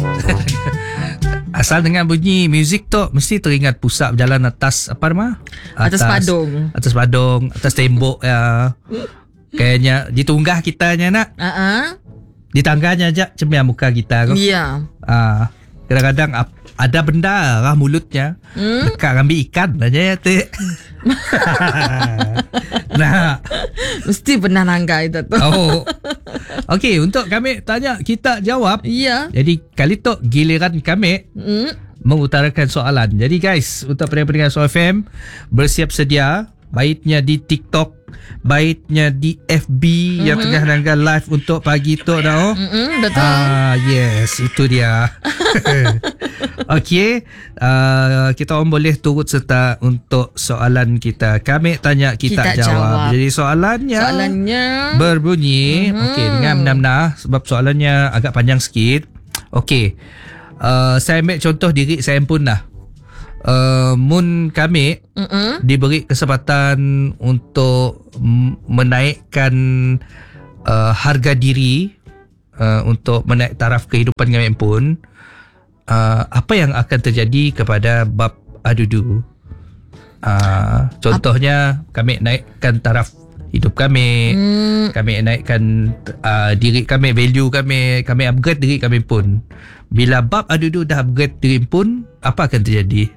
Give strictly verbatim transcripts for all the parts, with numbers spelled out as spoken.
Asal dengan bunyi muzik tu mesti teringat pusat berjalan atas apa nama? Atas, atas padong. Atas padong, atas tembok ya. Kayaknya ditunggah kitanya nak. Uh-uh. Di tangganya aja cemian muka kita tu. Ya. Ah, kadang-kadang ada benda lah mulutnya. Hmm? Dekat ambil ikan aja ya tu. Nah, mesti pernah nangga itu tu. Oh. Okey, untuk kami tanya kita jawab. Ya. Jadi kali tu giliran kami hmm? mengutarakan soalan. Jadi guys, untuk pendengar-pendengar Show F M, bersiap sedia. Baiknya di TikTok, baiknya di F B mm-hmm. yang tengah nangga live untuk pagi tu dah. Mm-hmm, betul. Ah, yes, itu dia. Okey, uh, kita orang boleh turut serta untuk soalan kita. Kami tanya, kita, kita jawab. jawab. Jadi soalannya, soalannya berbunyi, mm-hmm. okey, dengan benar-benar sebab soalannya agak panjang sikit. Okey, uh, saya ambil contoh diri saya pun dah. Uh, mun kami mm-mm. diberi kesempatan untuk m- menaikkan uh, harga diri uh, untuk menaik taraf kehidupan kami pun, uh, apa yang akan terjadi kepada bab adudu? Uh, contohnya kami naikkan taraf hidup kami, mm. kami naikkan uh, diri kami, value kami, kami upgrade diri kami pun. Bila bab adudu dah upgrade diri pun, apa akan terjadi?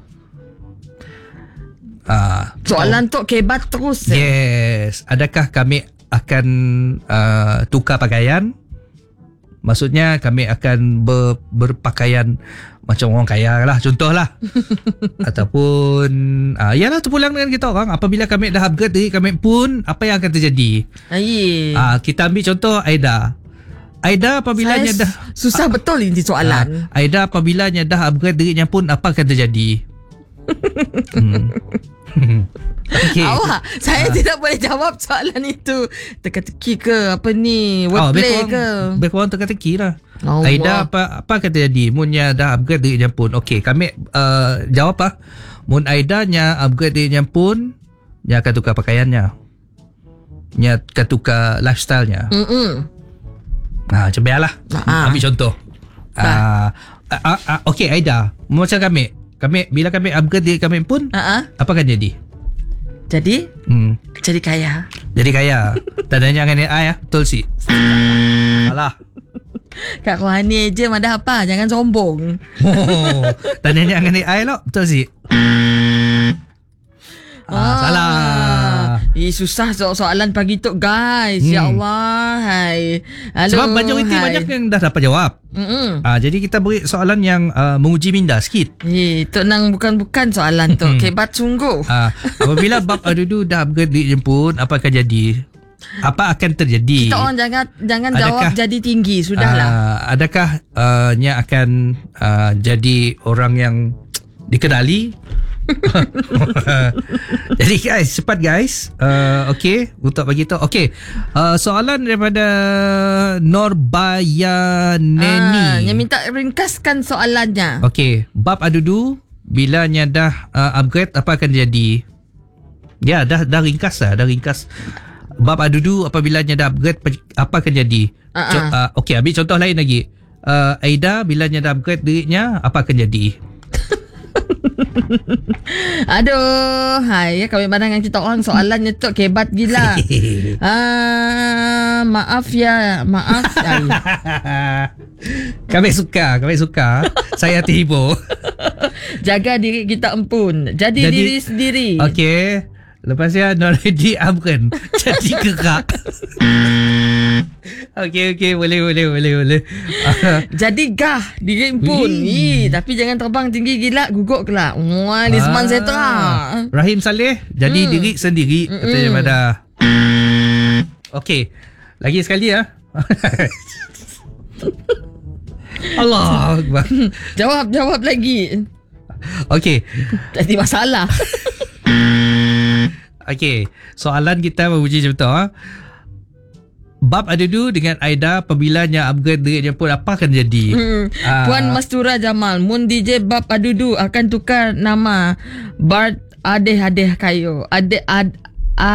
Uh, soalan tu kebat terus. Yes. Adakah kami akan uh, tukar pakaian? Maksudnya kami akan ber, berpakaian macam orang kaya lah, contohlah. Ataupun uh, yalah terpulang dengan kita orang. Apabila kami dah upgrade diri kami pun, apa yang akan terjadi? Uh, kita ambil contoh Aida. Aida apabila dah susah uh, betul ini soalan. Uh, Aida apabila dah upgrade dirinya pun, apa akan terjadi? hmm. Okay. Awak, saya uh. tidak boleh jawab soalan itu. Teka-teki ke apa ni, wordplay oh, ke? Baik orang teka-teki lah. Allah. Aida apa apa kata jadi? Munnya dah upgrade dirinya pun. Okey, kami uh, jawab lah. Mun Aida nya upgrade dirinya pun, nya akan tukar pakaiannya, nya akan tukar lifestyle-nya. Mm-mm. Nah, cobalah. Uh-huh. Ambil contoh. Uh, uh, uh, uh, Okey, Aida, macam kami. Kami bila kami upgrade diri kami pun, uh-huh. apa akan jadi? Jadi? Hmm. Jadi kaya. Jadi kaya. Tandanya dengan A I ya, betul sih. Alah. Kak Rohani je madah apa? Jangan sombong. Oh, tandanya dengan A I lo, betul sih. Ah, ah, salah. Eh, susah so- soalan pagi tu guys. Hmm. Ya Allah. Hai. Halo, sebab majoriti hai. Banyak yang dah dapat jawab. Ah, jadi kita beri soalan yang uh, menguji minda sikit. Eh, tu nang bukan-bukan soalan tu. Kebat sungguh. Ah, apabila bab adudu dah upgrade diri pun, apa akan jadi? Apa akan terjadi? Kita orang jangan jangan adakah, jawab jadi tinggi, sudahlah. Uh, adakah uh, nya akan uh, jadi orang yang dikenali? Jadi guys, cepat guys. Uh, okay, untuk bagi tahu. Okay, uh, soalan daripada Norbayaneni. Ah, yang minta ringkaskan soalannya. Okay, bab adudu bila nya dah uh, upgrade, apa akan jadi? Ya, dah dah ringkas dah, dah ringkas. Bab adudu apabila nya dah upgrade, apa akan jadi? Uh-uh. Co- uh, okay, ambil contoh lain lagi. Uh, Aida bila nya dah upgrade dirinya, apa akan jadi? Aduh, hai, kami pandangan kita orang soalannya tu kebat gila. Ah, maaf ya, maaf. Kami suka, kami suka. Saya terhibur. Jaga diri kita empun. Jadi, Jadi diri sendiri. Okey. Lepas ya Noredi Amkan jadi gerak. Okey okey, boleh boleh boleh boleh. Jadi gah diri pun. Ih, tapi jangan terbang tinggi gila, gugup kelak. Wah, ni seman saya tu lah. Rahim Saleh jadi hmm. diri sendiri katanya pada. Okey. Lagi sekali ya. Allah Akbar. Jawab jawab lagi. Okey. Jadi masalah. Okey, soalan kita beruji macam tu. Ha? Bab adudu dengan Aida apabila-nya upgrade dirinya pun, apa akan jadi? Hmm. Uh, Puan Mastura Jamal, Mun D J Bab adudu akan tukar nama Bard Adeh-adeh kayo. Adeh ad,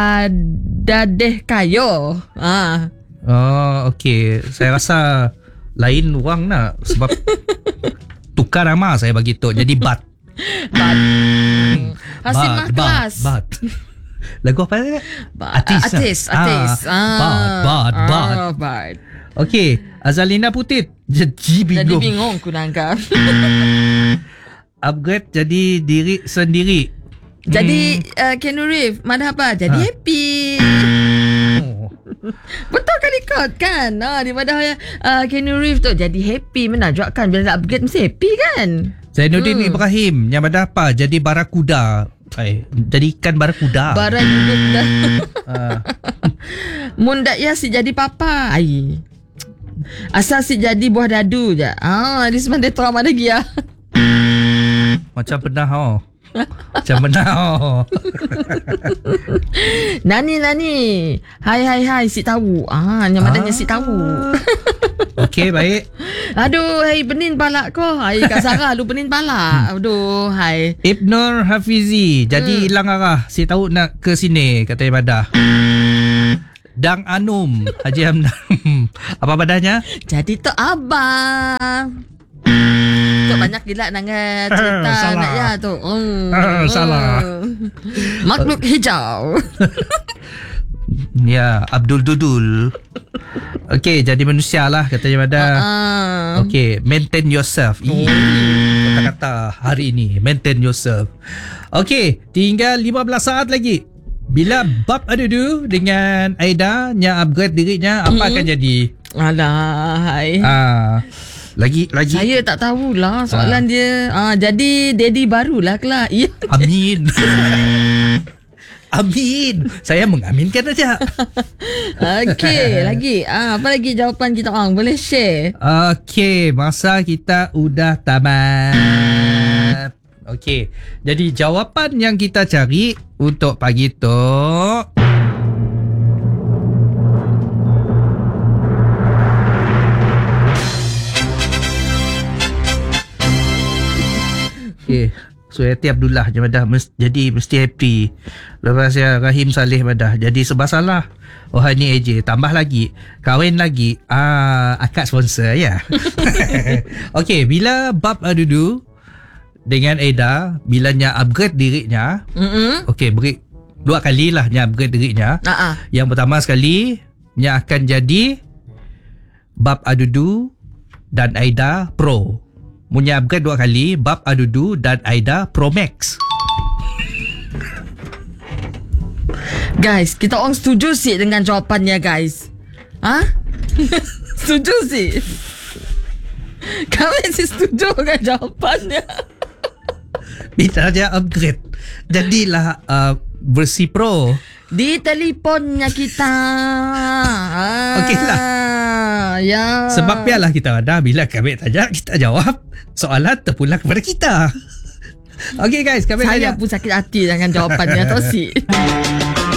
adadeh kayo. Ah. Oh, okey. Saya rasa lain orang nak. Sebab tukar nama saya bagi Tok. Jadi Bat. Bat. Hasil mak kelas. Bat. Lagu apa ni? Ba- Artis. Artis. ah. Artis. Ah. Bat. Bat. Bat. Ah, Bat. Okey, Azalina Putit. Jadi bingung. Jadi bingung ku nangkap. Upgrade jadi diri sendiri. Jadi uh, Keanu Reeves mana apa? Jadi Ha. happy. Oh. Betul kali kot kan? Ha, di mana uh, Keanu Reeves tu jadi happy. Menajukkan bila nak upgrade mesti happy kan? Zainuddin Hmm. Ibrahim yang pada apa? Jadi barakuda. Eh, jadi ikan barakuda. Barang hidup dah. Ah. Mun dak ya si jadi papa. Ai. Asal si jadi buah dadu je. Ah, di semua dia tahu mana dia. Macam pernah oh. Macam pernah oh. Nani nani. Hai hai hai si tahu. Ah, yang madanya si tahu. Okey, baik. Aduh, hai benin balak ko. Hai Kak Sarah lu benin balak. Aduh, hai. Ibnur Hafizi. Jadi hilang arah. Si tahu nak ke sini kata ibadah. Dang Anum Haji Hamdan. Apa badanya? Jadi tu abang. Tu banyak gila nangat cerita Salah. nak ya tu. Hmm. Salah. Makhluk hijau. Ya, Abdul Dudul. Okey, jadi manusia lah katanya pada. Ah. Okey, maintain yourself. Ih, kata-kata hari ini, maintain yourself. Okey, tinggal lima belas saat lagi. Bila Bab Adudu dengan Aida yang upgrade dirinya, apa Mm-mm. akan jadi? Alah, hai. Ah, lagi lagi. Saya tak tahulah soalan dia. Ah, jadi daddy barulah kelak. Ya. Amin. Amin. Saya mengaminkan saja. Okey, lagi. Ah, apa lagi jawapan kita orang? Boleh share? Okey, masa kita udah tamat. Okey, jadi jawapan yang kita cari untuk pagi tu. Okey, Suyati Abdullah je madah mes, jadi mesti happy. Lepas ya Rahim Saleh madah jadi serba salah. Oh ni A J tambah lagi kahwin lagi ah akad sponsor ya. Okey, bila Bab Adudu dengan Aida bilanya upgrade dirinya. Mm-mm. Okey, beri dua kali lah nya upgrade dirinya. Ah, ah. Yang pertama sekali nya akan jadi Bab Adudu dan Aida Pro. Punya upgrade dua kali Bab Adudu dan Aida Pro Max. Guys, kita orang setuju sih dengan jawapannya guys. Ha? Setuju sih. Kami sih setuju dengan jawapannya. Bila dia upgrade jadilah uh, versi Pro. Di teleponnya kita. Ah, Okey lah. Ya. Sebab biarlah kita ada bila kami tanya kita jawab soalan terpulang kepada kita. Okey guys, kami Saya tanya. pun sakit hati dengan jawapannya tu sih.